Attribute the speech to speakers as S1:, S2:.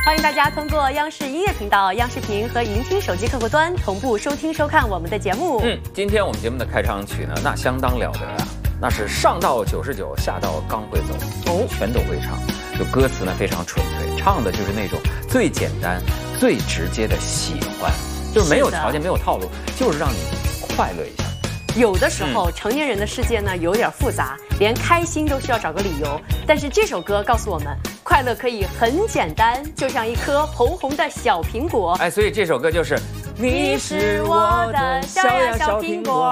S1: 欢迎大家通过央视音乐频道、央视频和云听手机客户端同步收听收看我们的节目。
S2: 今天我们节目的开场曲呢，那相当了得啊，那是上到99，下到刚会走，全都会唱。就歌词呢非常纯粹，唱的就是那种最简单、最直接的喜欢，就是没有条件、没有套路，就是让你快乐一下。
S1: 有的时候，成年人的世界呢有点复杂，连开心都需要找个理由。但是这首歌告诉我们，快乐可以很简单，就像一颗红红的小苹果。
S2: 所以这首歌就是你是我的小呀小苹果。